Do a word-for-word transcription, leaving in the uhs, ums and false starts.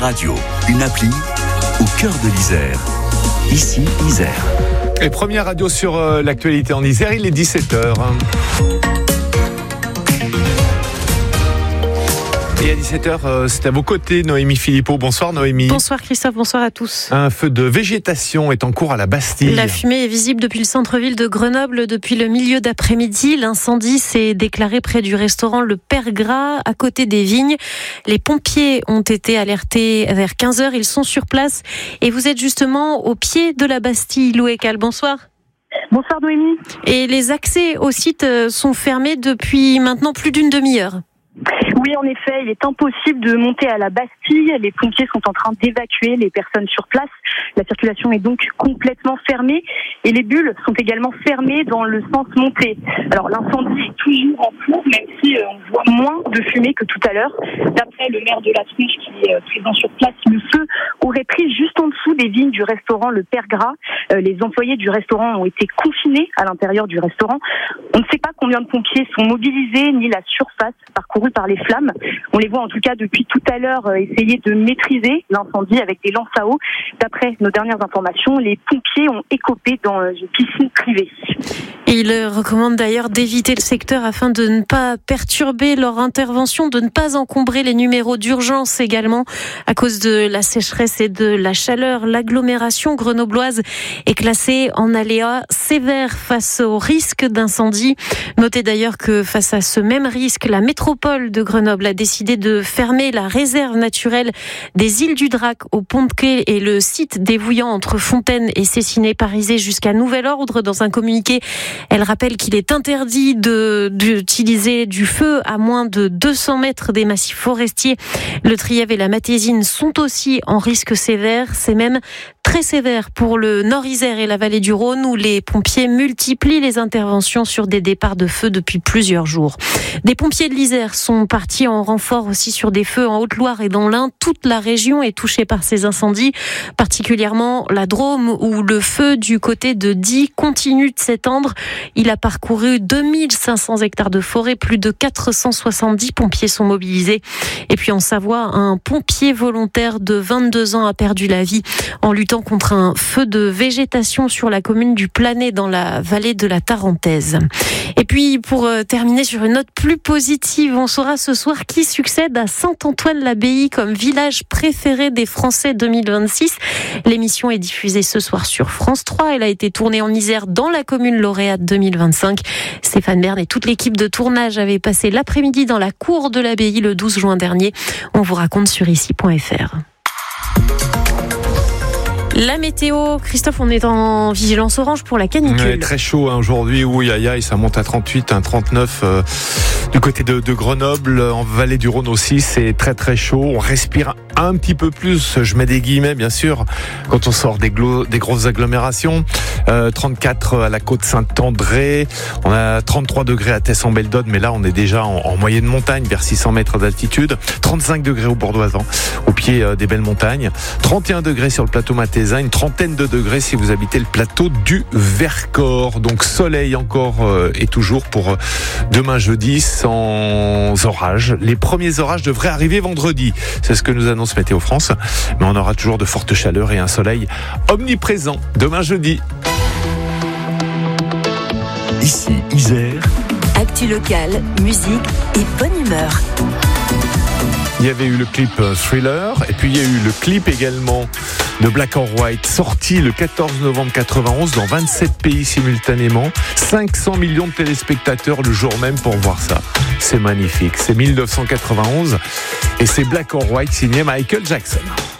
radio, une appli au cœur de l'Isère. Ici, Isère. Et première radio sur euh, l'actualité en Isère, il est dix-sept heures. Et à dix-sept heures, euh, c'est à vos côtés, Noémie Philippot. Bonsoir Noémie. Bonsoir Christophe, bonsoir à tous. Un feu de végétation est en cours à la Bastille. La fumée est visible depuis le centre-ville de Grenoble depuis le milieu d'après-midi. L'incendie s'est déclaré près du restaurant Le Père Gras, à côté des vignes. Les pompiers ont été alertés vers quinze heures. Ils sont sur place et vous êtes justement au pied de la Bastille. Loué Cal, bonsoir. Bonsoir Noémie. Et les accès au site sont fermés depuis maintenant plus d'une demi-heure. Oui, en effet, il est impossible de monter à la Bastille. Les pompiers sont en train d'évacuer les personnes sur place. La circulation est donc complètement fermée et les bulles sont également fermées dans le sens montée. Alors l'incendie est toujours en cours, même si euh, on voit moins de fumée que tout à l'heure. D'après le maire de la Tronche qui est euh, présent sur place, le feu aurait pris juste en dessous des vignes du restaurant Le Père Gras. Euh, les employés du restaurant ont été confinés à l'intérieur du restaurant. On ne sait pas combien de pompiers sont mobilisés, ni la surface parcourue par les flammes. On les voit en tout cas depuis tout à l'heure euh, essayer de maîtriser l'incendie avec des lances à eau. D'après nos dernières informations, les pompiers ont écopé dans une piscine privée. Et ils recommandent d'ailleurs d'éviter le secteur afin de ne pas perturber leur intervention, de ne pas encombrer les numéros d'urgence également à cause de la sécheresse et de la chaleur. L'agglomération grenobloise est classée en aléa sévère face au risque d'incendie. Notez d'ailleurs que face à ce même risque, la métropole de Grenoble a décidé de fermer la réserve naturelle des îles du Drac au Pont de Quai et le site dévouillant entre Fontaine et Cessiné-Parisé jusqu'à nouvel ordre. Dans un communiqué, elle rappelle qu'il est interdit de, d'utiliser du feu à moins de deux cents mètres des massifs forestiers. Le Trièves et la Matésine sont aussi en risque sévère. C'est même très sévère pour le Nord-Isère et la vallée du Rhône où les pompiers multiplient les interventions sur des départs de feu depuis plusieurs jours. Des pompiers de l'Isère sont partis en renfort aussi sur des feux en Haute-Loire et dans l'Ain. Toute la région est touchée par ces incendies, particulièrement la Drôme où le feu du côté de Die continue de s'étendre. Il a parcouru deux mille cinq cents hectares de forêt, plus de quatre cent soixante-dix pompiers sont mobilisés. Et puis en Savoie, un pompier volontaire de vingt-deux ans a perdu la vie en luttant contre un feu de végétation sur la commune du Planay dans la vallée de la Tarentaise. Et puis pour terminer sur une note plus positive, on saura ce soir qui succède à Saint-Antoine-l'Abbaye comme village préféré des Français deux mille vingt-six. L'émission est diffusée ce soir sur France trois. Elle a été tournée en Isère dans la commune lauréate deux mille vingt-cinq. Stéphane Bern et toute l'équipe de tournage avaient passé l'après-midi dans la cour de l'abbaye le douze juin dernier. On vous raconte sur ici point f r. La météo, Christophe, on est en vigilance orange pour la canicule. Ouais, très chaud hein, aujourd'hui, oui, aïe aïe, ça monte à trente-huit, un trente-neuf euh, du côté de, de Grenoble, en vallée du Rhône aussi, c'est très très chaud. On respire un petit peu plus, je mets des guillemets bien sûr, quand on sort des, glo- des grosses agglomérations. Euh, trente-quatre à la côte Saint-André, on a trente-trois degrés à Tess-en-Belle-d'Aude, mais là on est déjà en, en moyenne montagne, vers six cents mètres d'altitude. trente-cinq degrés au Bordoisan, au pied euh, des belles montagnes. trente et un degrés sur le plateau Mathésin, une trentaine de degrés si vous habitez le plateau du Vercors. Donc soleil encore euh, et toujours pour euh, demain jeudi sans orage. Les premiers orages devraient arriver vendredi. C'est ce que nous annonce Météo France. Mais on aura toujours de fortes chaleurs et un soleil omniprésent demain jeudi. Ici, Isère. Actu locale, musique et bonne humeur. Il y avait eu le clip Thriller et puis il y a eu le clip également de Black or White, sorti le quatorze novembre quatre-vingt-onze dans vingt-sept pays simultanément. cinq cents millions de téléspectateurs le jour même pour voir ça. C'est magnifique. C'est mille neuf cent quatre-vingt-onze et c'est Black or White signé Michael Jackson.